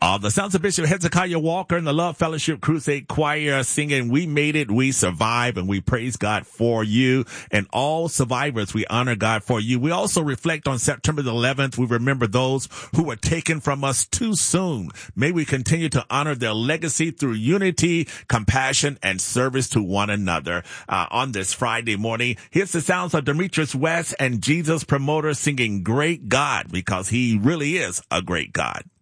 The sounds of Bishop Hezekiah Walker and the Love Fellowship Crusade Choir singing "We Made It, We Survive," and we praise God for you. And all survivors, we honor God for you. We also reflect on September the 11th. We remember those who were taken from us too soon. May we continue to honor their legacy through unity, compassion, and service to one another. On this Friday morning, here's the sounds of Demetrius West and Jesus Promoter singing "Great God," because he really is a great God.